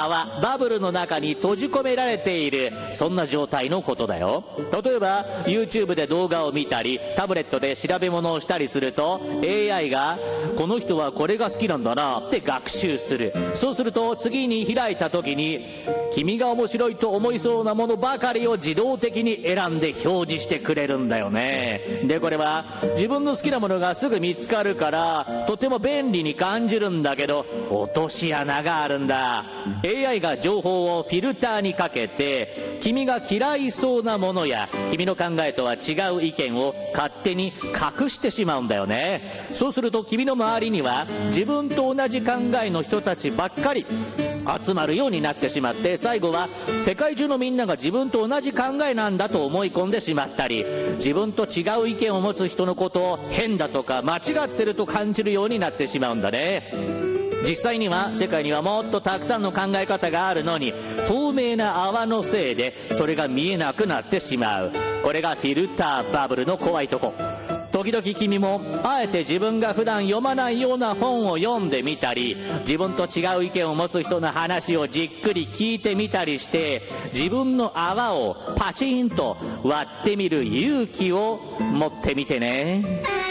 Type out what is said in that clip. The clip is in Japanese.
泡、バブルの中に閉じ込められている、そんな状態のことだよ。例えば YouTube で動画を見たり、タブレットで調べ物をしたりすると AI がこの人はこれが好きなんだなって学習する。そうすると次に開いた時に君が面白いと思いそうなものばかりを自動的に選んで表示してくれるんだよね。でこれは自分の好きなものがすぐ見つかるからとても便利に感じるんだけど、落とし穴があるんだ。 AI が情報をフィルターにかけて君が嫌いそうなものや君の考えとは違う意見を勝手に隠してしまうんだよね。そうすると君の周りには自分と同じ考えの人たちばっかり集まるようになってしまって、最後は世界中のみんなが自分と同じ考えなんだと思い込んでしまったり、自分と違う意見を持つ人のことを変だとか間違ってると感じるようになってしまうんだね。実際には世界にはもっとたくさんの考え方があるのに、透明な泡のせいでそれが見えなくなってしまう。これがフィルターバブルの怖いとこ。時々君もあえて自分が普段読まないような本を読んでみたり、自分と違う意見を持つ人の話をじっくり聞いてみたりして、自分の泡をパチンと割ってみる勇気を持ってみてね。